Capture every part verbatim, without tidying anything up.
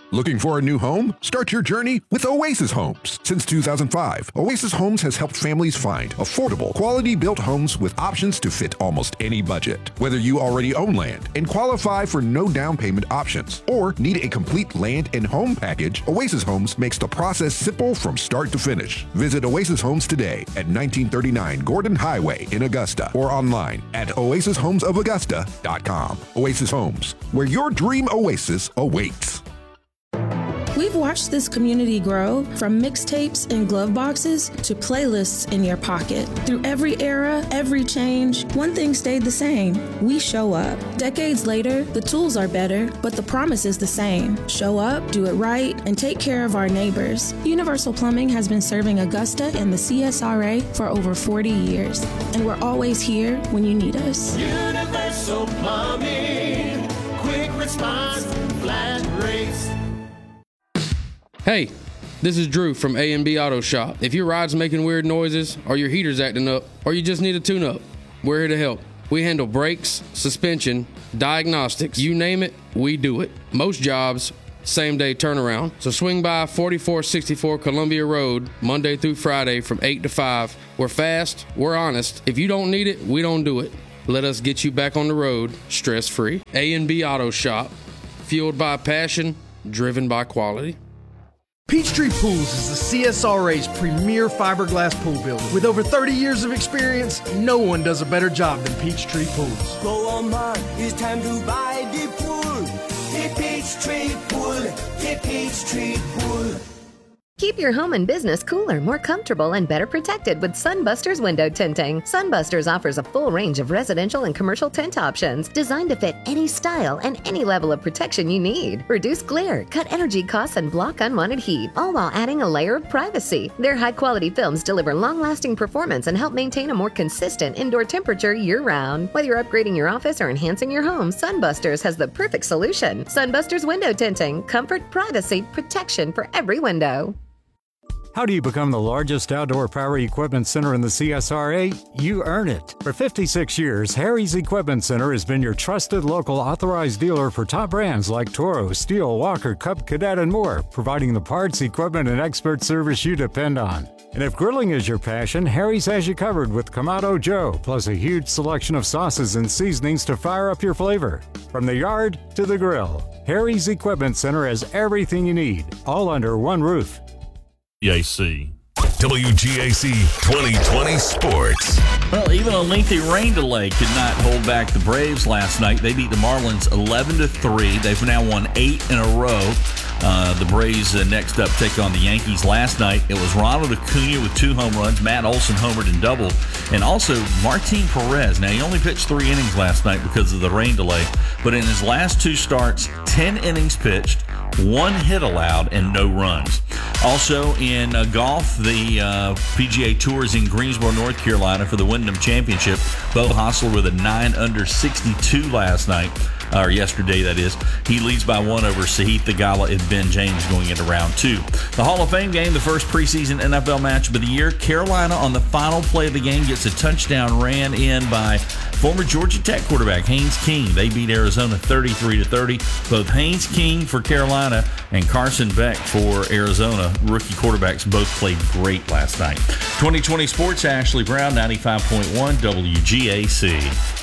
Looking for a new home? Start your journey with Oasis Homes. Since two thousand five, Oasis Homes has helped families find affordable, quality-built homes with options to fit almost any budget. Whether you already own land and qualify for no down payment options or need a complete land and home package, Oasis Homes makes the process simple from start to finish. Visit Oasis Homes today at nineteen thirty-nine Gordon Highway in Augusta or online at oasis homes of augusta dot com. Oasis Homes, where your dream oasis awaits. We've watched this community grow from mixtapes and glove boxes to playlists in your pocket. Through every era, every change, one thing stayed the same. We show up. Decades later, the tools are better, but the promise is the same. Show up, do it right, and take care of our neighbors. Universal Plumbing has been serving Augusta and the C S R A for over forty years, and we're always here when you need us. Universal Plumbing, quick response, flat rates. Hey, this is Drew from A and B Auto Shop. If your ride's making weird noises, or your heater's acting up, or you just need a tune-up, we're here to help. We handle brakes, suspension, diagnostics, you name it, we do it. Most jobs, same-day turnaround. So swing by forty-four sixty-four Columbia Road, Monday through Friday from eight to five. We're fast, we're honest. If you don't need it, we don't do it. Let us get you back on the road, stress-free. A and B Auto Shop, fueled by passion, driven by quality. Peachtree Pools is the C S R A's premier fiberglass pool builder. With over thirty years of experience, no one does a better job than Peachtree Pools. Go on, man, it's time to buy the pool. The Peachtree Pool, the Peachtree Pool. Keep your home and business cooler, more comfortable, and better protected with Sunbusters window tinting. Sunbusters offers a full range of residential and commercial tint options designed to fit any style and any level of protection you need. Reduce glare, cut energy costs, and block unwanted heat, all while adding a layer of privacy. Their high-quality films deliver long-lasting performance and help maintain a more consistent indoor temperature year-round. Whether you're upgrading your office or enhancing your home, Sunbusters has the perfect solution. Sunbusters window tinting. Comfort, privacy, protection for every window. How do you become the largest outdoor power equipment center in the C S R A? You earn it. For fifty-six years, Harry's Equipment Center has been your trusted local authorized dealer for top brands like Toro, Steel, Walker, Cub, Cadet, and more, providing the parts, equipment, and expert service you depend on. And if grilling is your passion, Harry's has you covered with Kamado Joe, plus a huge selection of sauces and seasonings to fire up your flavor. From the yard to the grill, Harry's Equipment Center has everything you need, all under one roof. W G A C. W G A C twenty twenty Sports. Well, even a lengthy rain delay could not hold back the Braves last night. They beat the Marlins eleven to three. They've now won eight in a row. Uh, the Braves uh, next up take on the Yankees. Last night, it was Ronald Acuna with two home runs. Matt Olson homered and doubled. And also Martin Perez. Now, he only pitched three innings last night because of the rain delay. But in his last two starts, ten innings pitched, one hit allowed, and no runs. Also in uh, golf, the uh, P G A Tour is in Greensboro, North Carolina for the Wyndham Championship. Beau Hossler with a nine under sixty-two last night, or yesterday that is. He leads by one over Sahith Theegala and Ben James going into round two. The Hall of Fame game, the first preseason N F L matchup of the year. Carolina on the final play of the game gets a touchdown ran in by former Georgia Tech quarterback Haynes King. They beat Arizona thirty-three to thirty. Both Haynes King for Carolina and Carson Beck for Arizona, rookie quarterbacks, both played great last night. twenty twenty Sports, Ashley Brown, ninety-five point one W G A C.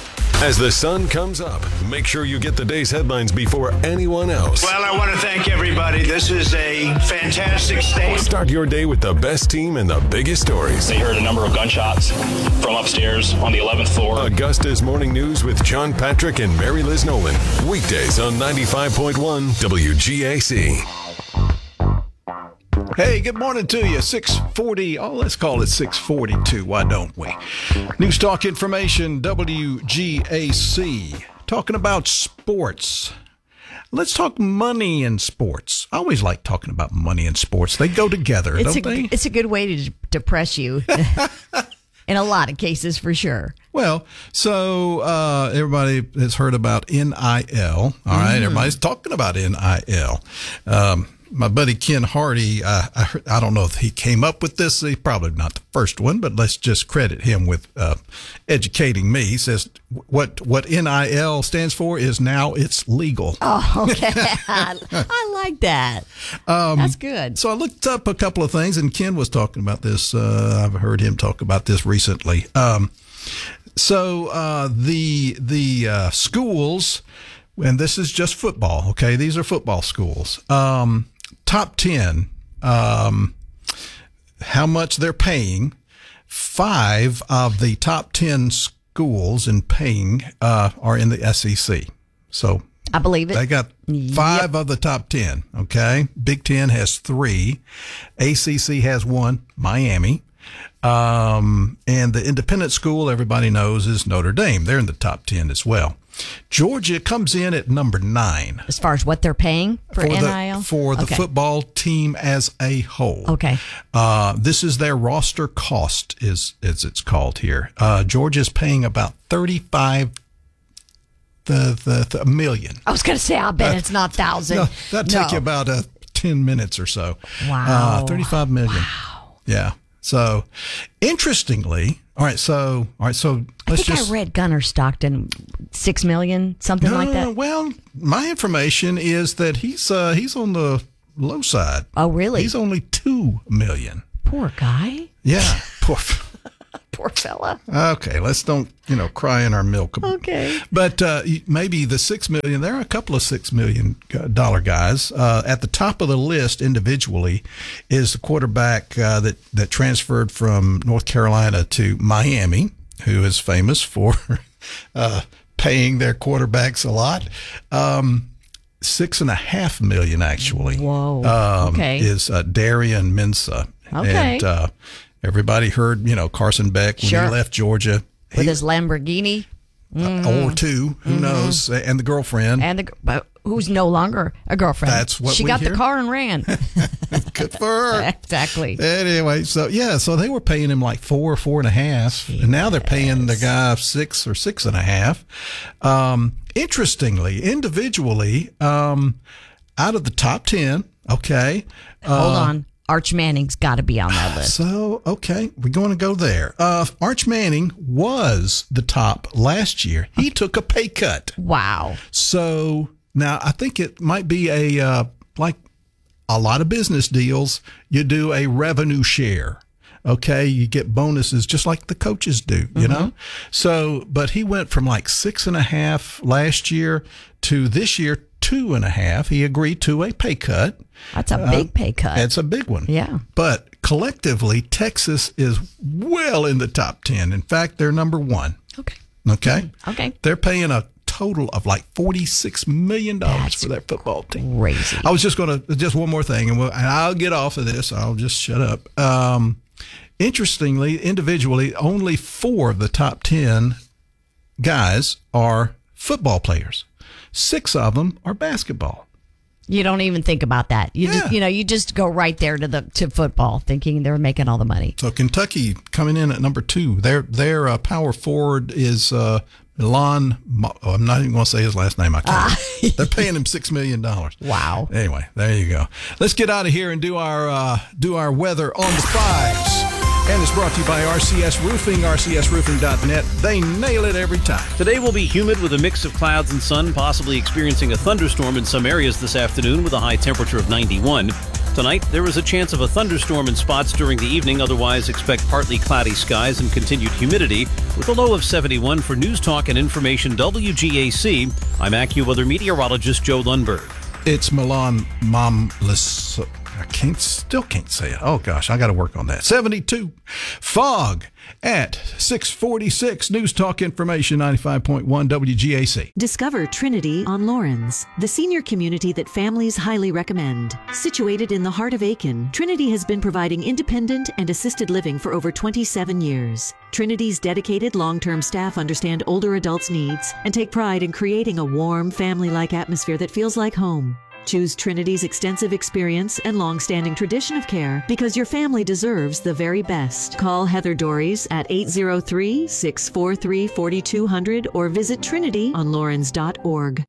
As the sun comes up, make sure you get the day's headlines before anyone else. Well, I want to thank everybody. This is a fantastic stage. Start your day with the best team and the biggest stories. They heard a number of gunshots from upstairs on the eleventh floor. Augusta's Morning News with John Patrick and Mary Liz Nolan. Weekdays on ninety-five point one W G A C. Hey, good morning to you. six forty. Oh, let's call it six forty-two. Why don't we? News Talk Information, W G A C. Talking about sports. Let's talk money in sports. I always like talking about money in sports. They go together, it's don't a, they? It's a good way to depress you. In a lot of cases, for sure. Well, so uh, everybody has heard about N I L. All right, mm. Everybody's talking about N I L. Um, my buddy Ken Hardy, uh, I, heard, I don't know if he came up with this. He's probably not the first one, but let's just credit him with uh, educating me. He says what what N I L stands for is now it's legal. Oh, okay. I, I like that. Um, That's good. So I looked up a couple of things, and Ken was talking about this. Uh, I've heard him talk about this recently. Um, so uh, the the uh, schools, and this is just football, okay? These are football schools. Um, top ten, um, how much they're paying. Five of the top ten schools in paying uh, are in the S E C. So I believe it. They got five Yep. of the top ten, okay? Big Ten has three. A C C has one, Miami. Um, and the independent school, everybody knows, is Notre Dame. They're in the top ten as well. Georgia comes in at number nine. As far as what they're paying for, For N the, I L? for the Okay. football team as a whole. Okay. Uh, this is their roster cost, is as it's called here. Uh, Georgia's paying about thirty-five the, the, the a million. I was going to say, I bet Uh, it's not thousand. No, that'd take No. you about uh, ten minutes or so. Wow. Uh, thirty-five million. Wow. Yeah. So, interestingly, all right. So, all right. So I let's think just. I read Gunnar Stockton six million, something like No, that. Well, my information is that he's uh, he's on the low side. Oh, really? He's only two million. Poor guy. Yeah. Poor. Poor fella. Okay, let's don't you know cry in our milk. Okay. But uh, maybe the six million. There are a couple of six million dollar guys uh, at the top of the list individually. Is the quarterback uh, that that transferred from North Carolina to Miami, who is famous for uh, paying their quarterbacks a lot. Um, six and a half million actually. Whoa. Um, Okay. Is uh, Darian Mensah. Okay. And, uh, everybody heard, you know, Carson Beck when Sure. he left Georgia. With He- his Lamborghini. or two, who Mhm. knows, and the girlfriend. And the but who's no longer a girlfriend. That's what she we got hear. the car and ran. Good for her. Exactly. Anyway, so yeah, so they were paying him like four, four and a half, and now they're paying the guy six or six and a half. Um, interestingly, individually, um, out of the top ten, okay. Hold uh, on. Arch Manning's got to be on that list. So, okay, we're going to go there. Uh, Arch Manning was the top last year. He took a pay cut. Wow. So now I think it might be a, uh, like a lot of business deals, you do a revenue share. Okay, you get bonuses just like the coaches do, you Mhm. know? So, but he went from like six and a half last year to this year, two and a half. He agreed to a pay cut. That's a big pay cut. It's a big one. Yeah. But collectively, Texas is well in the top ten. In fact, they're number one. Okay. Okay. Okay. They're paying a total of like forty-six million dollars for their football team. Crazy. I was just going to, just one more thing, and, we'll, and I'll get off of this. I'll just shut up. Um, interestingly, individually, only four of the top ten guys are football players. Six of them are basketball. You don't even think about that. You Yeah. just, you know, you just go right there to the to football, thinking they're making all the money. So Kentucky coming in at number two. Their their uh, power forward is uh, Milan. Mo- oh, I'm not even going to say his last name. I can't. They're paying him six million dollars. Wow. Anyway, there you go. Let's get out of here and do our uh, do our weather on the fives. And it's brought to you by R C S Roofing, R C S roofing dot net. They nail it every time. Today will be humid with a mix of clouds and sun, possibly experiencing a thunderstorm in some areas this afternoon with a high temperature of ninety-one. Tonight, there is a chance of a thunderstorm in spots during the evening. Otherwise, expect partly cloudy skies and continued humidity with a low of seventy-one. For News Talk and Information W G A C, I'm AccuWeather meteorologist Joe Lundberg. It's Milan Momlis. I can't, still can't say it. Oh gosh, I got to work on that. seventy-two. Fog at six forty-six. News Talk Information ninety-five point one W G A C. Discover Trinity on Lawrence, the senior community that families highly recommend. Situated in the heart of Aiken, Trinity has been providing independent and assisted living for over twenty-seven years. Trinity's dedicated long-term staff understand older adults' needs and take pride in creating a warm, family-like atmosphere that feels like home. Choose Trinity's extensive experience and long-standing tradition of care because your family deserves the very best. Call Heather Dories at eight zero three, six four three, four two zero zero or visit trinity on lawrence dot org.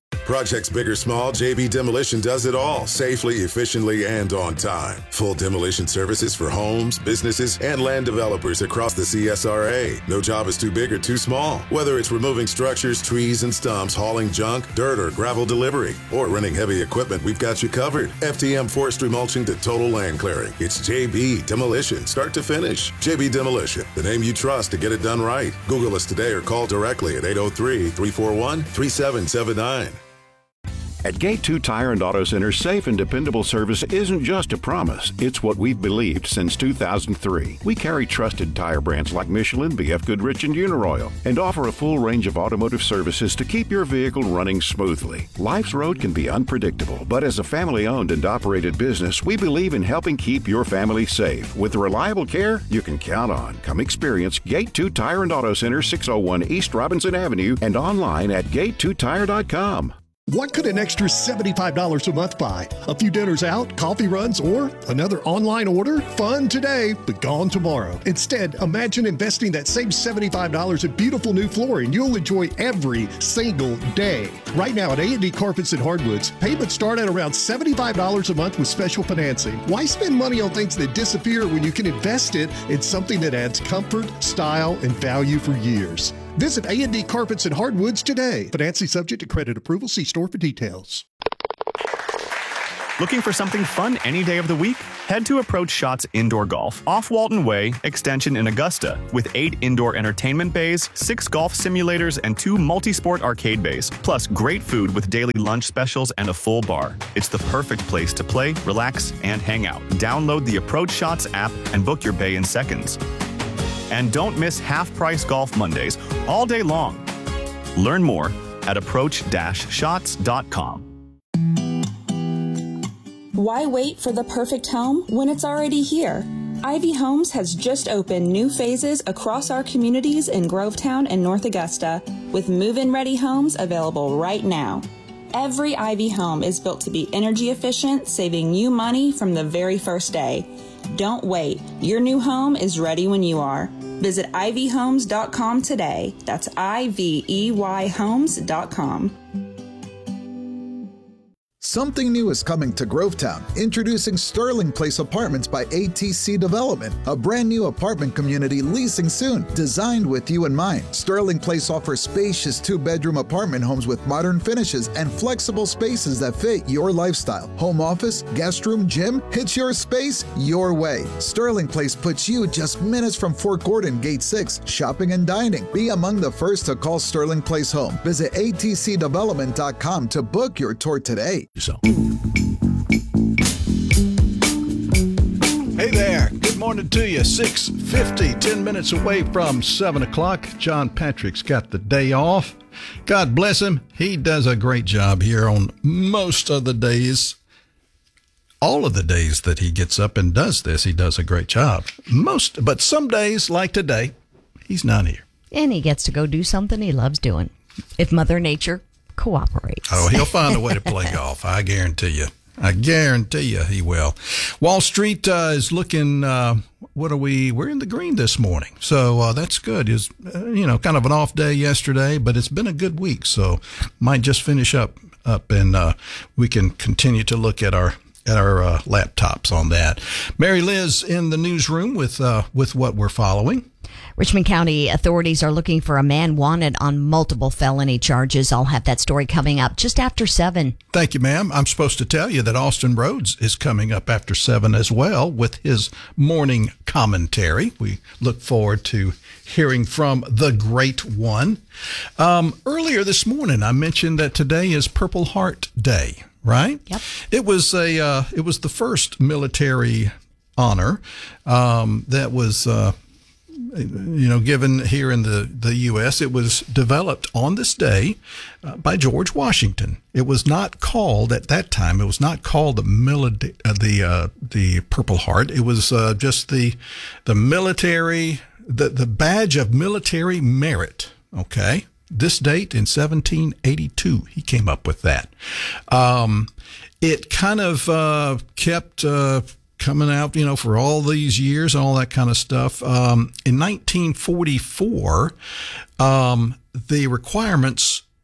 Projects big or small, J B Demolition does it all, safely, efficiently, and on time. Full demolition services for homes, businesses, and land developers across the C S R A. No job is too big or too small. Whether it's removing structures, trees, and stumps, hauling junk, dirt, or gravel delivery, or running heavy equipment, we've got you covered. F T M forestry mulching to total land clearing. It's J B Demolition, start to finish. J B Demolition, the name you trust to get it done right. Google us today or call directly at eight oh three, three four one, three seven seven nine. At Gate two Tire and Auto Center, safe and dependable service isn't just a promise. It's what we've believed since two thousand three. We carry trusted tire brands like Michelin, B F Goodrich, and Uniroyal, and offer a full range of automotive services to keep your vehicle running smoothly. Life's road can be unpredictable, but as a family-owned and operated business, we believe in helping keep your family safe. With reliable care you can count on. Come experience Gate two Tire and Auto Center, six oh one East Robinson Avenue, and online at gate two tire dot com. What could an extra seventy-five dollars a month buy? A few dinners out, coffee runs, or another online order? Fun today, but gone tomorrow. Instead, imagine investing that same seventy-five dollars in beautiful new flooring you'll enjoy every single day. Right now at A and D Carpets and Hardwoods, payments start at around seventy-five dollars a month with special financing. Why spend money on things that disappear when you can invest it in something that adds comfort, style, and value for years? Visit A and D Carpets and Hardwoods today. Financing subject to credit approval. See store for details. Looking for something fun any day of the week? Head to Approach Shots Indoor Golf off Walton Way, Extension in Augusta, with eight indoor entertainment bays, six golf simulators, and two multi-sport arcade bays, plus great food with daily lunch specials and a full bar. It's the perfect place to play, relax, and hang out. Download the Approach Shots app and book your bay in seconds. And don't miss half-price golf Mondays all day long. Learn more at approach shots dot com. Why wait for the perfect home when it's already here? Ivy Homes has just opened new phases across our communities in Grovetown and North Augusta, with move-in ready homes available right now. Every Ivy home is built to be energy efficient, saving you money from the very first day. Don't wait. Your new home is ready when you are. Visit ivy homes dot com today. That's I V E Y homes dot com. Something new is coming to Grovetown. Introducing Sterling Place Apartments by A T C Development, a brand new apartment community leasing soon, designed with you in mind. Sterling Place offers spacious two-bedroom apartment homes with modern finishes and flexible spaces that fit your lifestyle. Home office, guest room, gym, it's your space, your way. Sterling Place puts you just minutes from Fort Gordon, Gate six, shopping and dining. Be among the first to call Sterling Place home. Visit A T C development dot com to book your tour today. Hey there, good morning to you. six fifty, ten minutes away from seven o'clock. John Patrick's got the day off. God bless him. He does a great job here on most of the days. All of the days that he gets up and does this, he does a great job. Most, but some days, like today, he's not here. And he gets to go do something he loves doing. If Mother Nature cooperates. Oh, he'll find a way to play golf. I guarantee you. I guarantee you he will. Wall Street uh, is looking, uh, what are we, we're in the green this morning. So uh, that's good. It's, uh, you know, kind of an off day yesterday, but it's been a good week. So might just finish up, up and uh, we can continue to look at our at our uh, laptops on that. Mary Liz in the newsroom with uh, with what we're following. Richmond County authorities are looking for a man wanted on multiple felony charges. I'll have that story coming up just after seven. Thank you, ma'am. I'm supposed to tell you that Austin Rhodes is coming up after seven as well with his morning commentary. We look forward to hearing from the great one. Um, earlier this morning, I mentioned that today is Purple Heart Day, right? Yep. It was a uh, it was the first military honor um, that was uh, you know, given here in the, the U S. It was developed on this day uh, by George Washington. It was not called at that time. It was not called the mili- uh, the uh, the Purple Heart. It was uh, just the the military the the badge of military merit. Okay, this date in seventeen eighty-two, he came up with that. Um, it kind of uh, kept. Uh, coming out, you know, for all these years and all that kind of stuff. Um, in nineteen forty-four, um, the requirements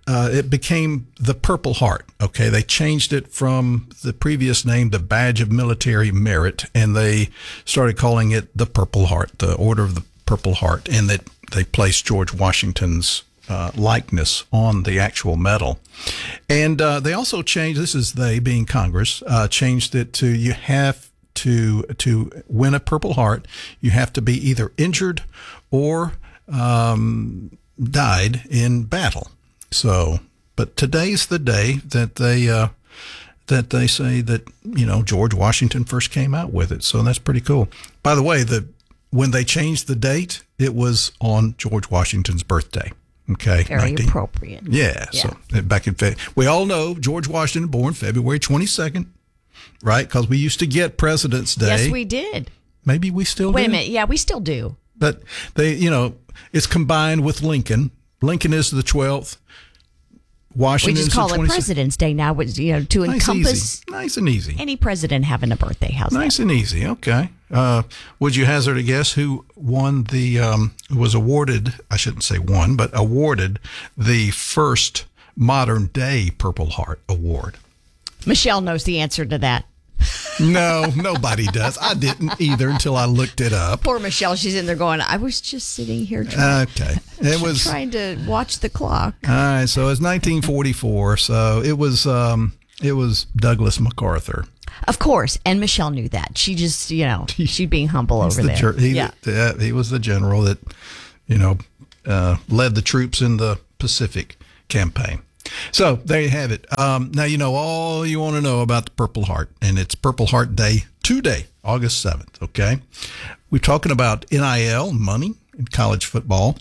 uh, it became the Purple Heart. Okay, they changed it from the previous name, the Badge of Military Merit, and they started calling it the Purple Heart, the Order of the Purple Heart, and that they placed George Washington's uh, likeness on the actual medal. And uh, they also changed, this is they being Congress, uh, changed it to you have to to win a Purple Heart, you have to be either injured or um, died in battle. So, but today's the day that they uh, that they say that, you know, George Washington first came out with it. So that's pretty cool. By the way, the when they changed the date, it was on George Washington's birthday. Okay, very nineteen appropriate. Yeah, yeah. So back in Fe- we all know George Washington born February twenty-second, right? Because we used to get President's Day. Yes, we did. Maybe we still Wait do. a minute. Yeah, we still do. But they, you know, it's combined with Lincoln. Lincoln is the twelfth. Washington we just is call the it twenty-sixth. President's Day now, which, you know, to Nice, encompass easy. Nice and easy. any president having a birthday. How's Nice that? and easy. Okay. Uh, would you hazard a guess who won the, um, who was awarded, I shouldn't say won, but awarded the first modern day Purple Heart Award? Michelle knows the answer to that. No, nobody does. I didn't either until I looked it up. Poor Michelle. She's in there going, I was just sitting here trying, Okay. It was trying to watch the clock. All right, so it's nineteen forty-four. So it was um, it was Douglas MacArthur. Of course, and Michelle knew that. She just, you know, she's being humble He's over the there. ger- he, yeah. uh, he was the general that, you know, uh, led the troops in the Pacific campaign. So there you have it. Um, now you know all you want to know about the Purple Heart, and it's Purple Heart Day today, August seventh. Okay, we're talking about N I L money in college football.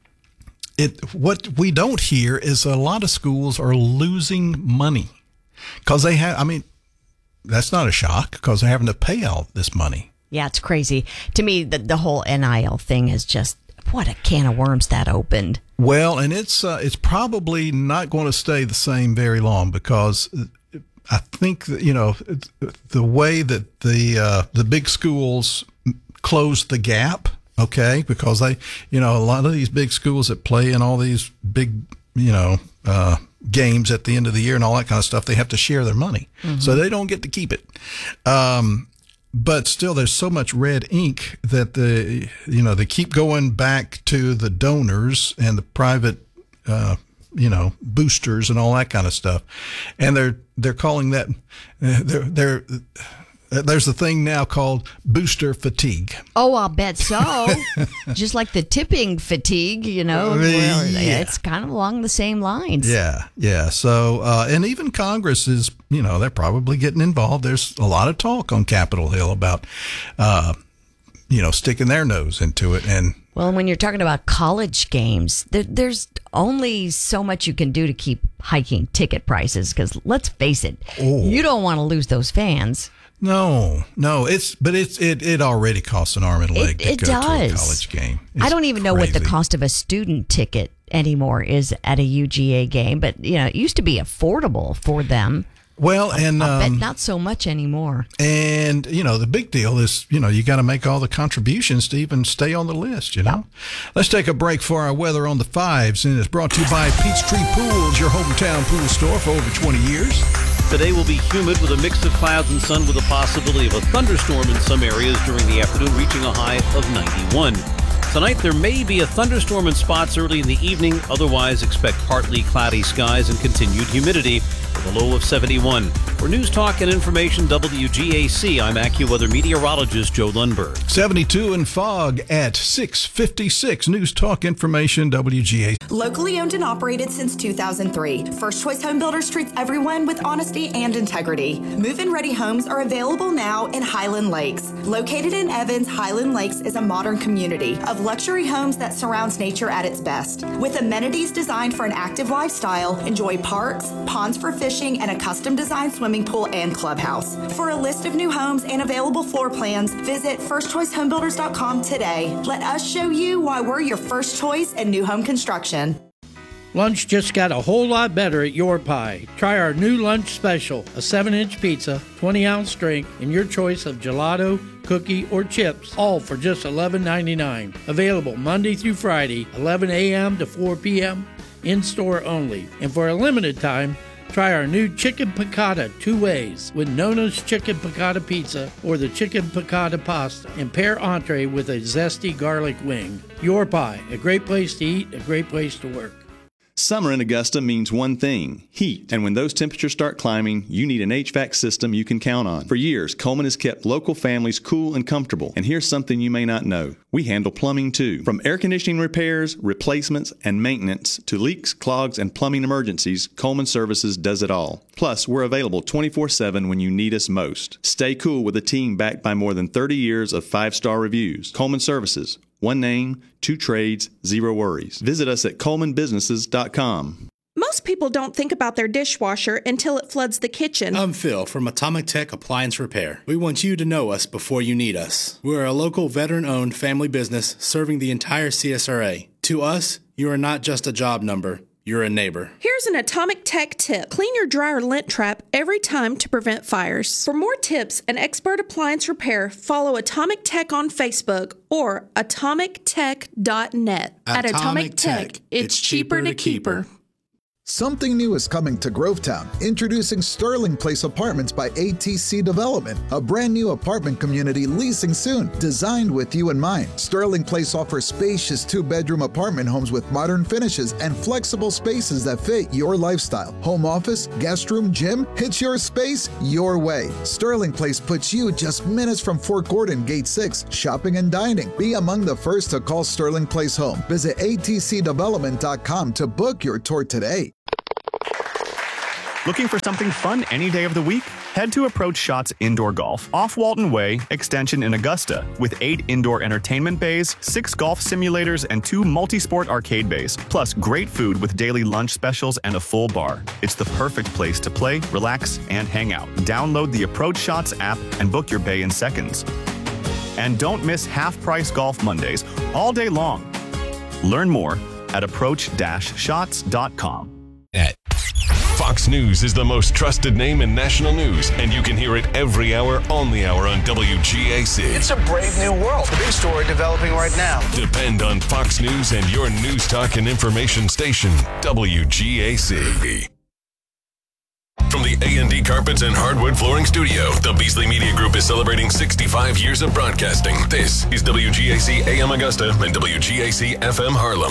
It what we don't hear is a lot of schools are losing money because they have. I mean, that's not a shock because they're having to pay all this money. Yeah, it's crazy. To me, the, the whole N I L thing is just, what a can of worms that opened. Well, and it's uh, it's probably not going to stay the same very long because I think that, you know, the way that the uh, the big schools closed the gap, okay, because they, you know, a lot of these big schools that play in all these big, you know, uh, games at the end of the year and all that kind of stuff, they have to share their money, mm-hmm. so they don't get to keep it. Um, But still, there's so much red ink that the you know they keep going back to the donors and the private uh, you know boosters and all that kind of stuff, and they're they're calling that uh, they're they're. There's a thing now called booster fatigue. Oh, I'll bet so. Just like the tipping fatigue, you know. Uh, well, yeah. It's kind of along the same lines. Yeah, yeah. So, uh, and even Congress is, you know, they're probably getting involved. There's a lot of talk on Capitol Hill about, uh, you know, sticking their nose into it. And well, when you're talking about college games, there, there's only so much you can do to keep hiking ticket prices. Because let's face it, oh. you don't want to lose those fans. No, no, it's but it's it, it already costs an arm and a leg It, to it go does. to a college game. It's I don't even know what the crazy. cost of a student ticket anymore is at a U G A game, but you know, it used to be affordable for them. Well, and I bet um, not so much anymore. And, you know, the big deal is, you know, you got to make all the contributions to even stay on the list, you know. Let's take a break for our weather on the fives, and it's brought to you by Peachtree Pools, your hometown pool store for over twenty years. Today will be humid with a mix of clouds and sun with a possibility of a thunderstorm in some areas during the afternoon, reaching a high of ninety-one. Tonight, there may be a thunderstorm in spots early in the evening. Otherwise, expect partly cloudy skies and continued humidity with a low of seventy-one. For News Talk and Information W G A C, I'm AccuWeather meteorologist Joe Lundberg. seventy-two and fog at six fifty-six. News Talk Information W G A C. Locally owned and operated since two thousand three. First Choice Home Builders treats everyone with honesty and integrity. Move-in ready homes are available now in Highland Lakes. Located in Evans, Highland Lakes is a modern community of luxury homes that surrounds nature at its best. With amenities designed for an active lifestyle, enjoy parks, ponds for fishing, and a custom designed swimming pool and clubhouse. For a list of new homes and available floor plans, visit first choice home builders dot com today. Let us show you why we're your first choice in new home construction. Lunch just got a whole lot better at Your Pie. Try our new lunch special, a seven inch pizza, twenty ounce drink, and your choice of gelato, cookie, or chips, all for just eleven ninety-nine. Available Monday through Friday, eleven a.m. to four p.m. in-store only. And for a limited time, try our new Chicken Piccata two ways with Nona's Chicken Piccata Pizza or the Chicken Piccata Pasta and pair entree with a zesty garlic wing. Your Pie, a great place to eat, a great place to work. Summer in Augusta means one thing, heat. And when those temperatures start climbing, you need an H V A C system you can count on. For years, Coleman has kept local families cool and comfortable. And here's something you may not know. We handle plumbing too. From air conditioning repairs, replacements, and maintenance to leaks, clogs, and plumbing emergencies, Coleman Services does it all. Plus, we're available twenty-four seven when you need us most. Stay cool with a team backed by more than thirty years of five-star reviews. Coleman Services. One name, two trades, zero worries. Visit us at coleman businesses dot com. Most people don't think about their dishwasher until it floods the kitchen. I'm Phil from Atomic Tech Appliance Repair. We want you to know us before you need us. We're a local veteran-owned family business serving the entire C S R A. To us, you are not just a job number. You're a neighbor. Here's an Atomic Tech tip. Clean your dryer lint trap every time to prevent fires. For more tips and expert appliance repair, follow Atomic Tech on Facebook or atomic tech dot net. At Atomic Tech, it's cheaper to keep her. Something new is coming to Grovetown. Introducing Sterling Place Apartments by A T C Development, a brand new apartment community leasing soon, designed with you in mind. Sterling Place offers spacious two-bedroom apartment homes with modern finishes and flexible spaces that fit your lifestyle. Home office, guest room, gym, it's your space, your way. Sterling Place puts you just minutes from Fort Gordon, Gate six, shopping and dining. Be among the first to call Sterling Place home. Visit A T C development dot com to book your tour today. Looking for something fun any day of the week? Head to Approach Shots Indoor Golf off Walton Way, Extension in Augusta, with eight indoor entertainment bays, six golf simulators, and two multi-sport arcade bays, plus great food with daily lunch specials and a full bar. It's the perfect place to play, relax, and hang out. Download the Approach Shots app and book your bay in seconds. And don't miss half-price Golf Mondays all day long. Learn more at approach dash shots dot com. Fox News is the most trusted name in national news, and you can hear it every hour on the hour on W G A C. It's a brave new world. The big story developing right now. Depend on Fox News and your news talk and information station, W G A C. From the A and D Carpets and Hardwood Flooring Studio, the Beasley Media Group is celebrating sixty-five years of broadcasting. This is W G A C A M Augusta and W G A C F M Harlem.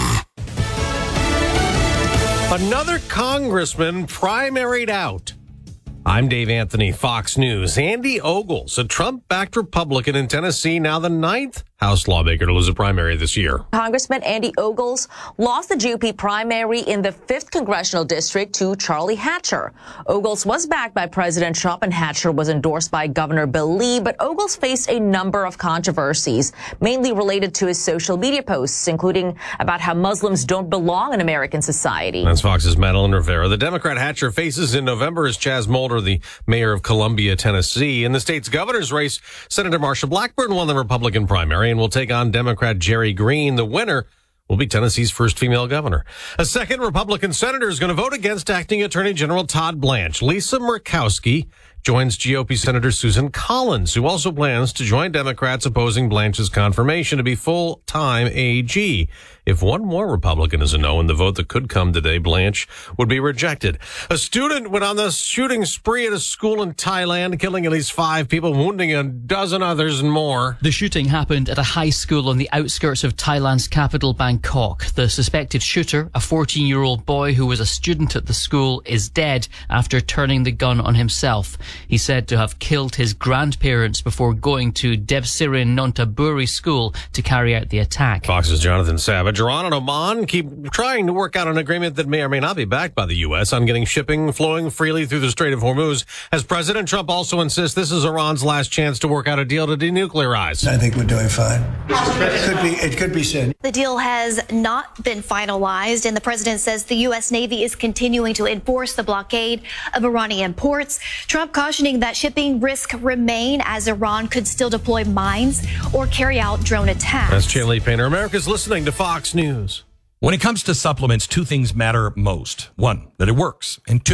Another congressman primaried out. I'm Dave Anthony, Fox News. Andy Ogles, a Trump-backed Republican in Tennessee, now the ninth House lawmaker to lose a primary this year. Congressman Andy Ogles lost the G O P primary in the fifth Congressional District to Charlie Hatcher. Ogles was backed by President Trump and Hatcher was endorsed by Governor Bill Lee, but Ogles faced a number of controversies, mainly related to his social media posts, including about how Muslims don't belong in American society. That's Fox's Madeline Rivera. The Democrat Hatcher faces in November is Chaz Mulder, the mayor of Columbia, Tennessee. In the state's governor's race, Senator Marsha Blackburn won the Republican primary and will take on Democrat Jerry Green. The winner will be Tennessee's first female governor. A second Republican senator is going to vote against acting Attorney General Todd Blanche. Lisa Murkowski joins G O P Senator Susan Collins, who also plans to join Democrats opposing Blanche's confirmation to be full-time A G. If one more Republican is a no in the vote that could come today, Blanche would be rejected. A student went on the shooting spree at a school in Thailand, killing at least five people, wounding a dozen others and more. The shooting happened at a high school on the outskirts of Thailand's capital, Bangkok. The suspected shooter, a fourteen-year-old boy who was a student at the school, is dead after turning the gun on himself. He's said to have killed his grandparents before going to Debsirin Nontaburi school to carry out the attack. Fox's Jonathan Savage. Iran and Oman keep trying to work out an agreement that may or may not be backed by the U S on getting shipping flowing freely through the Strait of Hormuz, as President Trump also insists this is Iran's last chance to work out a deal to denuclearize. I think we're doing fine. It could be, it could be soon. The deal has not been finalized, and the president says the U S Navy is continuing to enforce the blockade of Iranian ports. Trump cautioning that shipping risks remain as Iran could still deploy mines or carry out drone attacks. That's Chandler Painter. America's listening to Fox News. When it comes to supplements, two things matter most. One, that it works. And two,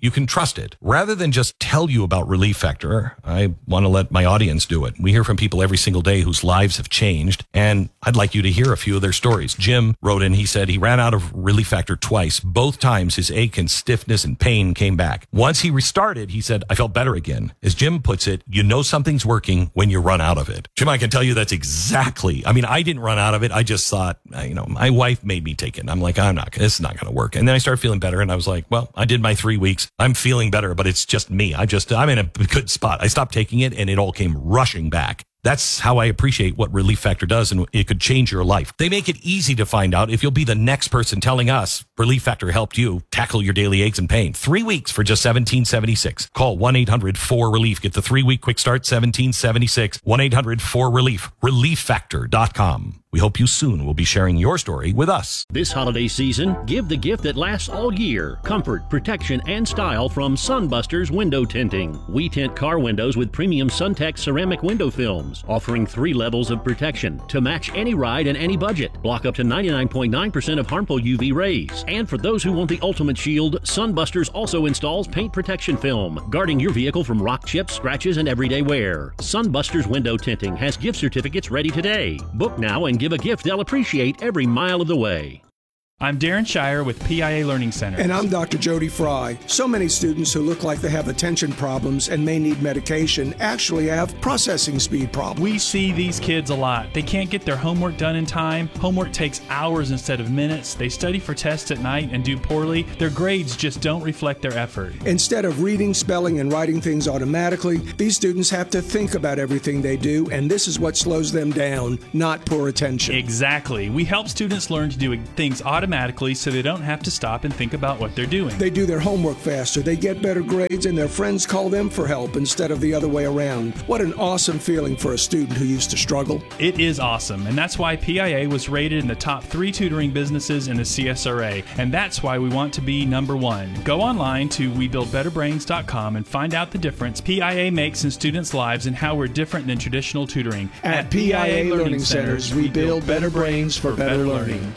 You can trust it. Rather than just tell you about Relief Factor, I want to let my audience do it. We hear from people every single day whose lives have changed, and I'd like you to hear a few of their stories. Jim wrote in, he said he ran out of Relief Factor twice. Both times his ache and stiffness and pain came back. Once he restarted, he said, I felt better again. As Jim puts it, you know something's working when you run out of it. Jim, I can tell you that's exactly, I mean, I didn't run out of it. I just thought, you know, my wife made me take it. I'm like, I'm not, this is not going to work. And then I started feeling better, and I was like, well, I did my three weeks. I'm feeling better, but it's just me. I just, I'm in a good spot. I stopped taking it, and it all came rushing back. That's how I appreciate what Relief Factor does, and it could change your life. They make it easy to find out if you'll be the next person telling us Relief Factor helped you tackle your daily aches and pain. Three weeks for just seventeen seventy-six. Call one eight hundred four relief. Get the three-week quick start, seventeen seventy-six. one eight hundred four relief. relief factor dot com. We hope you soon will be sharing your story with us. This holiday season, give the gift that lasts all year. Comfort, protection, and style from Sunbusters Window Tinting. We tint car windows with premium SunTech ceramic window films, offering three levels of protection to match any ride and any budget. Block up to ninety-nine point nine percent of harmful U V rays. And for those who want the ultimate shield, Sunbusters also installs paint protection film, guarding your vehicle from rock chips, scratches, and everyday wear. Sunbusters Window Tinting has gift certificates ready today. Book now and give a gift they'll appreciate every mile of the way. I'm Darren Shire with P I A Learning Center. And I'm Doctor Jody Fry. So many students who look like they have attention problems and may need medication actually have processing speed problems. We see these kids a lot. They can't get their homework done in time. Homework takes hours instead of minutes. They study for tests at night and do poorly. Their grades just don't reflect their effort. Instead of reading, spelling, and writing things automatically, these students have to think about everything they do, and this is what slows them down, not poor attention. Exactly. We help students learn to do things automatically so they don't have to stop and think about what they're doing. They do their homework faster, they get better grades, and their friends call them for help instead of the other way around. What an awesome feeling for a student who used to struggle. It is awesome, and that's why P I A was rated in the top three tutoring businesses in the C S R A, and that's why we want to be number one. Go online to we build better brains dot com and find out the difference P I A makes in students' lives and how we're different than traditional tutoring. At, At P I A Learning Centers, we build better brains for better learning.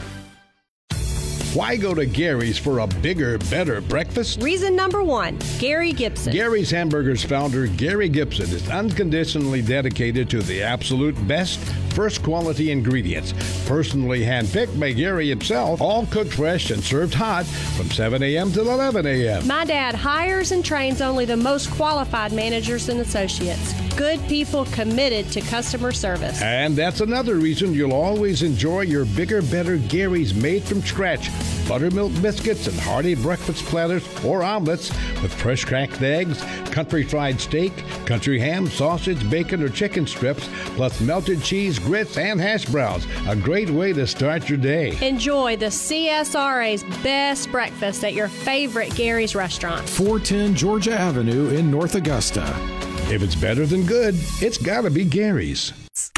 Why go to Gary's for a bigger, better breakfast? Reason number one, Gary Gibson. Gary's Hamburgers founder, Gary Gibson, is unconditionally dedicated to the absolute best, first quality ingredients. Personally handpicked by Gary himself, all cooked fresh and served hot from seven a.m. till eleven a.m. My dad hires and trains only the most qualified managers and associates. Good people committed to customer service. And that's another reason you'll always enjoy your bigger, better Gary's made from scratch. Buttermilk biscuits and hearty breakfast platters or omelets with fresh cracked eggs, country fried steak, country ham, sausage, bacon, or chicken strips, plus melted cheese, grits, and hash browns. A great way to start your day. Enjoy the C S R A's best breakfast at your favorite Gary's restaurant. four ten Georgia Avenue in North Augusta. If it's better than good, it's gotta be Gary's.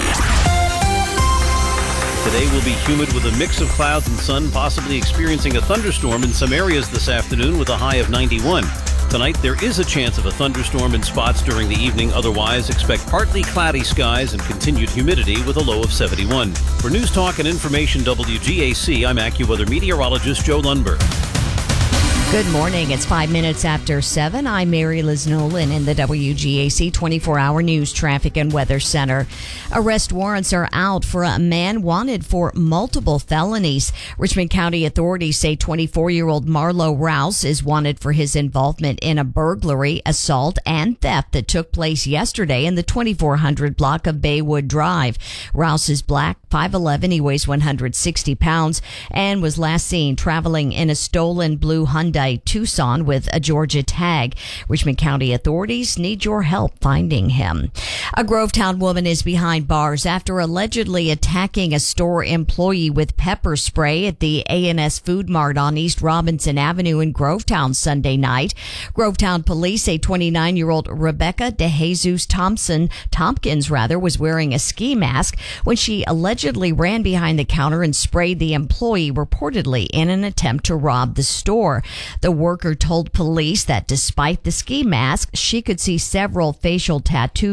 Today will be humid with a mix of clouds and sun, possibly experiencing a thunderstorm in some areas this afternoon with a high of ninety-one. Tonight, there is a chance of a thunderstorm in spots during the evening. Otherwise, expect partly cloudy skies and continued humidity with a low of seventy-one. For News Talk and Information W G A C, I'm AccuWeather meteorologist Joe Lundberg. Good morning. It's five minutes after seven. I'm Mary Liz Nolan in the W G A C twenty-four hour News Traffic and Weather Center. Arrest warrants are out for a man wanted for multiple felonies. Richmond County authorities say twenty-four-year-old Marlo Rouse is wanted for his involvement in a burglary, assault, and theft that took place yesterday in the twenty-four hundred block of Baywood Drive. Rouse is black, five eleven. He weighs one hundred sixty pounds and was last seen traveling in a stolen blue Hyundai Tucson with a Georgia tag. Richmond County authorities need your help finding him. A Grovetown woman is behind bars after allegedly attacking a store employee with pepper spray at the A and S Food Mart on East Robinson Avenue in Grovetown Sunday night. Grovetown police say twenty-nine-year-old Rebecca DeJesus Thompson, Tompkins rather, was wearing a ski mask when she allegedly ran behind the counter and sprayed the employee, reportedly in an attempt to rob the store. The worker told police that despite the ski mask, she could see several facial tattoos on the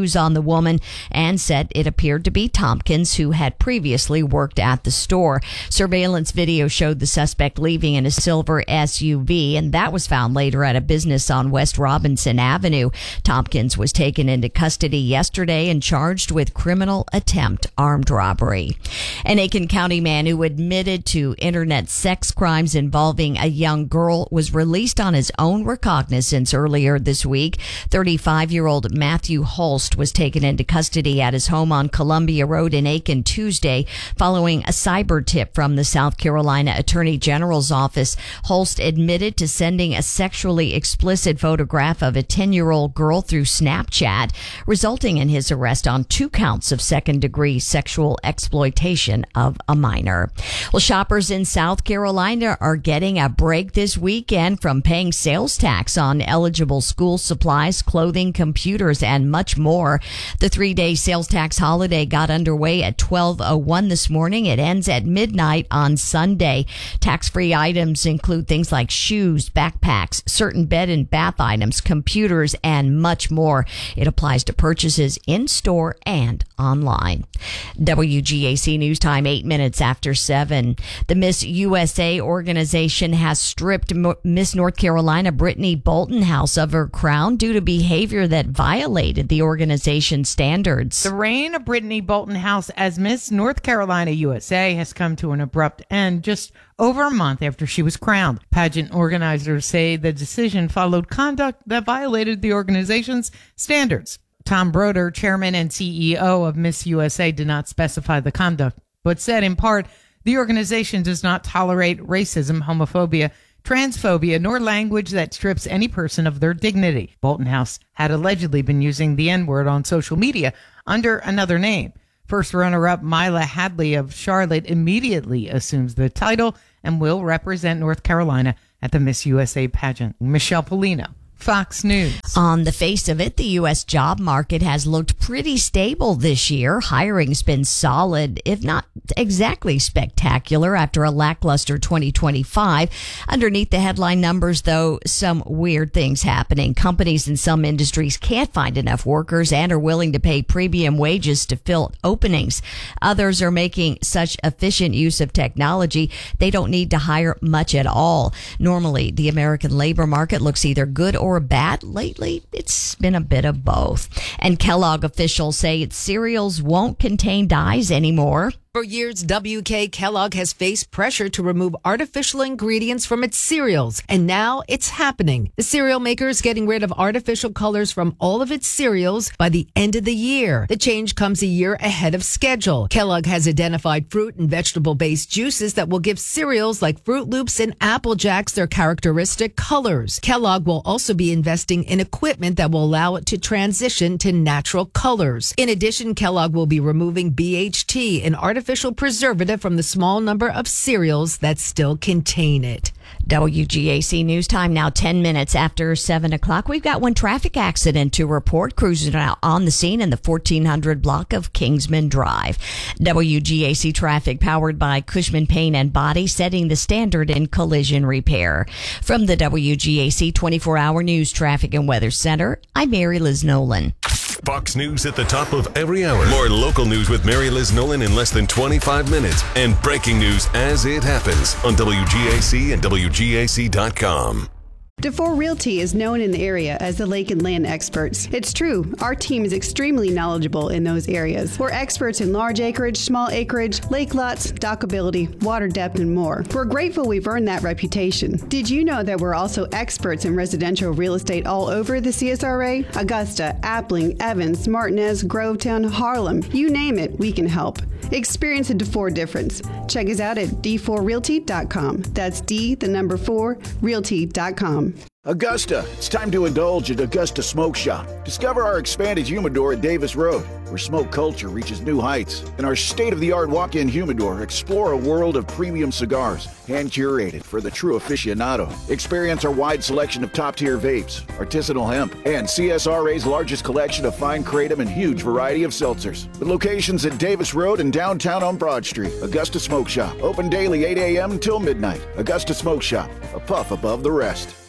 woman and said it appeared to be Tompkins, who had previously worked at the store. Surveillance video showed the suspect leaving in a silver S U V, and that was found later at a business on West Robinson Avenue. Tompkins was taken into custody yesterday and charged with criminal attempt armed robbery. An Aiken County man who admitted to internet sex crimes involving a young girl was released on his own recognizance earlier this week. thirty-five-year-old Matthew Holst was taken into custody at his home on Columbia Road in Aiken Tuesday following a cyber tip from the South Carolina Attorney General's office. Holst admitted to sending a sexually explicit photograph of a ten-year-old girl through Snapchat, resulting in his arrest on two counts of second-degree sexual exploitation of a minor. Well, shoppers in South Carolina are getting a break this weekend from paying sales tax on eligible school supplies, clothing, computers, and much more. The three-day sales tax holiday got underway at twelve oh one this morning. It ends at midnight on Sunday. Tax-free items include things like shoes, backpacks, certain bed and bath items, computers, and much more. It applies to purchases in-store and online. W G A C News Time, eight minutes after seven. The Miss U S A organization has stripped Miss North Carolina Brittany Boltonhouse of her crown due to behavior that violated the organization's standards. The reign of Brittany Boltonhouse as Miss North Carolina U S A has come to an abrupt end just over a month after she was crowned. Pageant organizers say the decision followed conduct that violated the organization's standards. Tom Broder, chairman and C E O of Miss U S A, did not specify the conduct, but said in part, the organization does not tolerate racism, homophobia, transphobia, nor language that strips any person of their dignity. Boltonhouse had allegedly been using the N-word on social media under another name. First runner-up Mila Hadley of Charlotte immediately assumes the title and will represent North Carolina at the Miss U S A pageant. Michelle Polino, Fox News. On the face of it, the U S job market has looked pretty stable this year. Hiring's been solid, if not exactly spectacular, after a lackluster twenty twenty-five. Underneath the headline numbers, though, some weird things happening. Companies in some industries can't find enough workers and are willing to pay premium wages to fill openings. Others are making such efficient use of technology, they don't need to hire much at all. Normally, the American labor market looks either good or bad. Lately, it's been a bit of both. And Kellogg officials say its cereals won't contain dyes anymore. For years, W K Kellogg has faced pressure to remove artificial ingredients from its cereals, and now it's happening. The cereal maker is getting rid of artificial colors from all of its cereals by the end of the year. The change comes a year ahead of schedule. Kellogg has identified fruit and vegetable-based juices that will give cereals like Fruit Loops and Apple Jacks their characteristic colors. Kellogg will also be investing in equipment that will allow it to transition to natural colors. In addition, Kellogg will be removing B H T, an artificial artificial preservative from the small number of cereals that still contain it. W G A C News Time now ten minutes after seven o'clock. We've got one traffic accident to report. Cruising out on the scene in the fourteen hundred block of Kingsman Drive. W G A C traffic powered by Cushman Pain and Body, setting the standard in collision repair. From the W G A C twenty-four hour News Traffic and Weather Center, I'm Mary Liz Nolan. Fox News at the top of every hour. More local news with Mary Liz Nolan in less than twenty-five minutes. And breaking news as it happens on W G A C and W G A C dot com. DeFore Realty is known in the area as the lake and land experts. It's true, our team is extremely knowledgeable in those areas. We're experts in large acreage, small acreage, lake lots, dockability, water depth, and more. We're grateful we've earned that reputation. Did you know that we're also experts in residential real estate all over the C S R A? Augusta, Appling, Evans, Martinez, Grovetown, Harlem, you name it, we can help. Experience a DeFore difference. Check us out at d four realty dot com. That's D, the number four, realty dot com. Augusta, it's time to indulge at Augusta Smoke Shop. Discover our expanded humidor at Davis Road, where smoke culture reaches new heights. In our state-of-the-art walk-in humidor, explore a world of premium cigars, hand-curated for the true aficionado. Experience our wide selection of top-tier vapes, artisanal hemp, and C S R A's largest collection of fine kratom and huge variety of seltzers. With locations at Davis Road and downtown on Broad Street, Augusta Smoke Shop. Open daily eight a.m. until midnight. Augusta Smoke Shop, a puff above the rest.